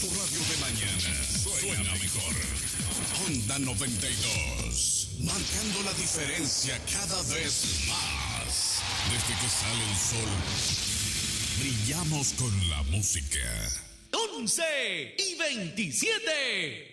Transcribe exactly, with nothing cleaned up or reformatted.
tu radio de mañana suena mejor. Onda noventa y dos, marcando la diferencia cada vez más. Desde que sale el sol, brillamos con la música. once y veintisiete.